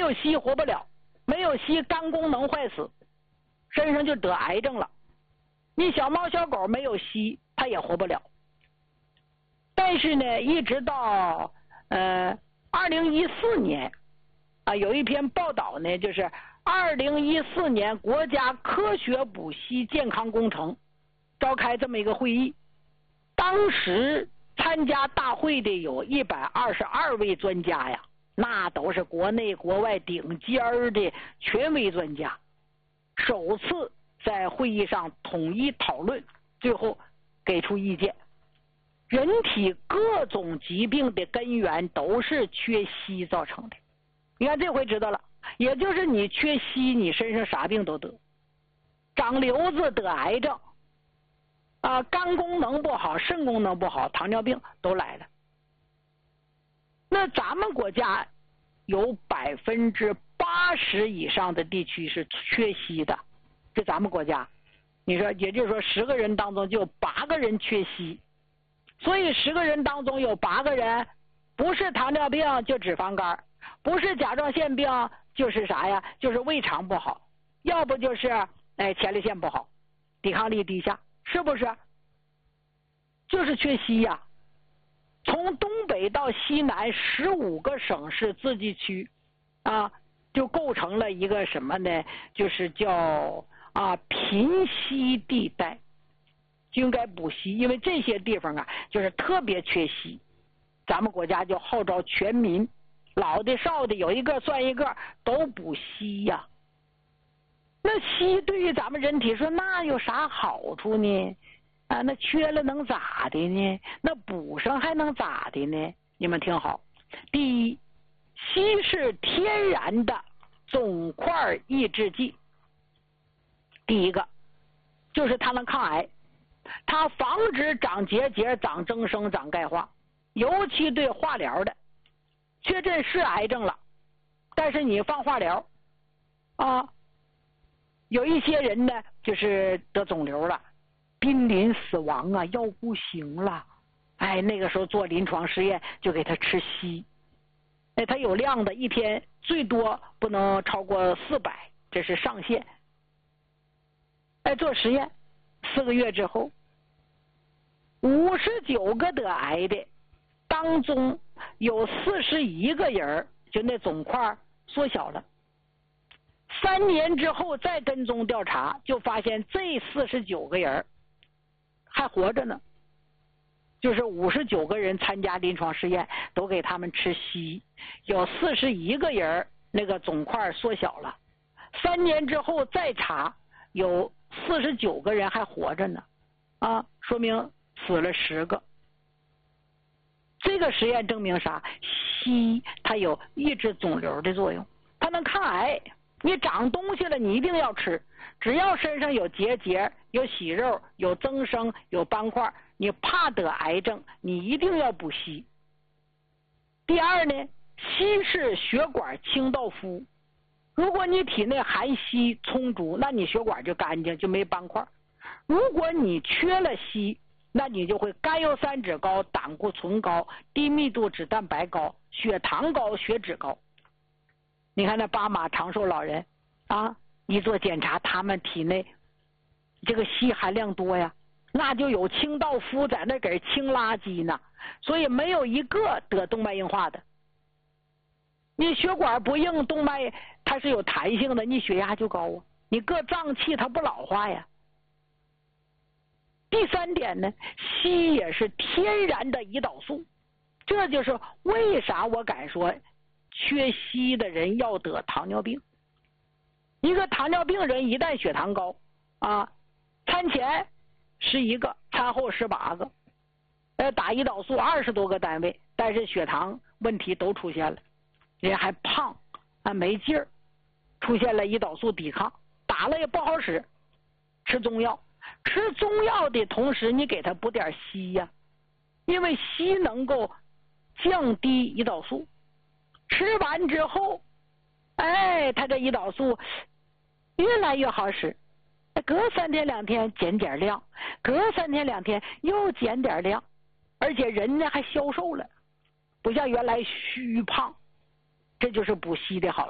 有硒活不了，没有硒肝功能坏死，身上就得癌症了。你小猫小狗没有硒，它也活不了。但是呢，一直到2014年啊，有一篇报道呢，就是2014年国家科学补硒健康工程召开这么一个会议，当时参加大会的有122位专家呀，那都是国内国外顶尖的权威专家，首次在会议上统一讨论，最后给出意见。人体各种疾病的根源都是缺硒造成的。你看这回知道了，也就是你缺硒，你身上啥病都得，长瘤子得癌症啊，肝功能不好，肾功能不好，糖尿病都来了。那咱们国家有80%以上的地区是缺硒的，就咱们国家，你说也就是说10个人当中就有8个人缺硒，所以10个人当中有8个人不是糖尿病就脂肪肝，不是甲状腺病就是啥呀，就是胃肠不好，要不就是前列腺不好，抵抗力低下，是不是？就是缺硒呀。从东北到西南15个省市自治区啊，就构成了一个什么呢？就是叫贫硒地带，就应该补硒，因为这些地方啊就是特别缺硒。咱们国家就号召全民，老的少的有一个算一个，都补硒呀。那硒对于咱们人体说那有啥好处呢？啊，那缺了能咋的呢？那补上还能咋的呢？你们听好，第一，硒是天然的肿块抑制剂。第一个就是它能抗癌，它防止长结节、长增生、长钙化，尤其对化疗的，确诊是癌症了，但是你放化疗啊，有一些人呢就是得肿瘤了，濒临死亡啊，要不行了，那个时候做临床试验就给他吃硒，他有量的，一天最多不能超过400，这是上限。做实验4个月之后，59个得癌的当中有41个人就那肿块缩小了。3年之后再跟踪调查，就发现这49个人还活着呢，就是59个人参加临床试验，都给他们吃硒，有41个人那个肿块缩小了。3年之后再查，有49个人还活着呢，说明死了10个。这个实验证明啥？硒它有抑制肿瘤的作用，它能抗癌。你长东西了，你一定要吃，只要身上有结节、有息肉、有增生、有斑块，你怕得癌症，你一定要补硒。第二呢，硒是血管清道夫，如果你体内含硒充足，那你血管就干净，就没斑块。如果你缺了硒，那你就会甘油三酯高、胆固醇高、低密度脂蛋白高、血糖高、血脂高。你看那巴马长寿老人一做检查，他们体内这个硒含量多呀，那就有清道夫在那给清垃圾呢，所以没有一个得动脉硬化的。你血管不硬，动脉它是有弹性的，你血压就高啊，你各脏器它不老化呀。第3点呢，硒也是天然的胰岛素，这就是为啥我敢说缺硒的人要得糖尿病。一个糖尿病人一旦血糖高餐前11个，餐后18个，打胰岛素20多个单位，但是血糖问题都出现了，人还胖没劲儿，出现了胰岛素抵抗，打了也不好使，吃中药。吃中药的同时，你给他补点硒呀，因为硒能够降低胰岛素。吃完之后，他这胰岛素越来越好使，隔3天2天减点量，隔3天2天又减点量，而且人呢还消瘦了，不像原来虚胖，这就是补硒的好处。